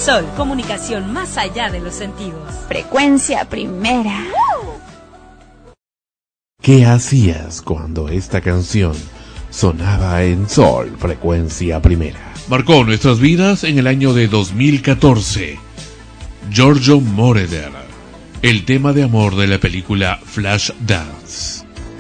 Sol, comunicación más allá de los sentidos. Frecuencia Primera. ¿Qué hacías cuando esta canción sonaba en Sol, Frecuencia Primera? Marcó nuestras vidas en el año de 2014. Giorgio Moroder, el tema de amor de la película Flashdance.